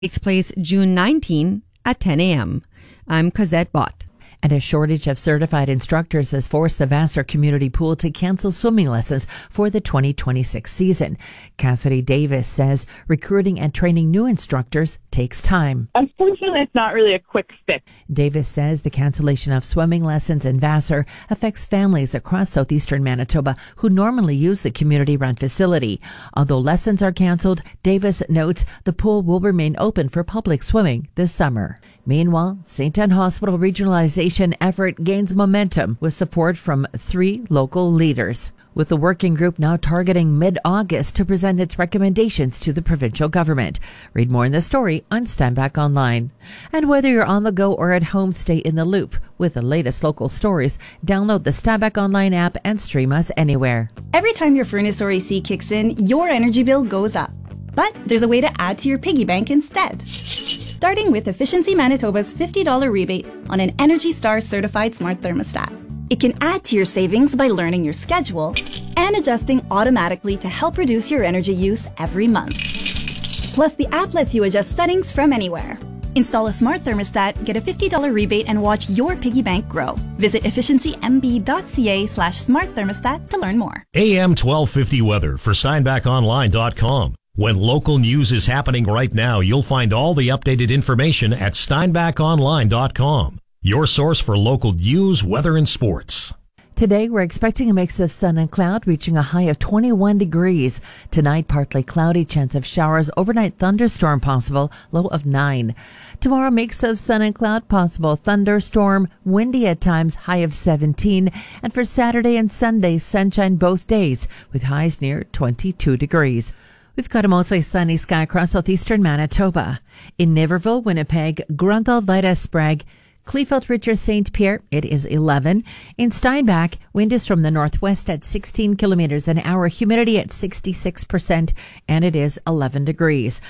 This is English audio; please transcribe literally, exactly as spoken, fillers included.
Takes place June nineteenth at ten a.m. I'm Cosette Bott. And a shortage of certified instructors has forced the Vassar Community Pool to cancel swimming lessons for the twenty twenty-six season. Cassidy Davis says recruiting and training new instructors takes time. Unfortunately, it's not really a quick fix. Davis says the cancellation of swimming lessons in Vassar affects families across southeastern Manitoba who normally use the community-run facility. Although lessons are canceled, Davis notes the pool will remain open for public swimming this summer. Meanwhile, Saint Anne Hospital regionalization effort gains momentum with support from three local leaders, with the working group now targeting mid-August to present its recommendations to the provincial government. Read more in the story on Steinbach Online. And whether you're on the go or at home, stay in the loop with the latest local stories. Download the Steinbach Online app and stream us anywhere. Every time your furnace or A C kicks in, your energy bill goes up. But there's a way to add to your piggy bank instead. Starting with Efficiency Manitoba's fifty dollars rebate on an Energy Star certified smart thermostat. It can add to your savings by learning your schedule and adjusting automatically to help reduce your energy use every month. Plus, the app lets you adjust settings from anywhere. Install a smart thermostat, get a fifty dollars rebate, and watch your piggy bank grow. Visit efficiencymb.ca slash smart thermostat to learn more. A M twelve fifty weather for Steinbach Online dot com. When local news is happening right now, you'll find all the updated information at Steinbach Online dot com, your source for local news, weather, and sports. Today, we're expecting a mix of sun and cloud, reaching a high of twenty-one degrees. Tonight, partly cloudy, chance of showers, overnight thunderstorm possible, low of nine. Tomorrow, mix of sun and cloud possible, thunderstorm, windy at times, high of seventeen. And for Saturday and Sunday, sunshine both days, with highs near twenty-two degrees. We've got a mostly sunny sky across southeastern Manitoba. In Niverville, Winnipeg, Grunthal, Vida, Sprague, Kleefeld, Richard, Saint Pierre, it is eleven. In Steinbach, wind is from the northwest at sixteen kilometers an hour, humidity at sixty-six percent, and it is eleven degrees.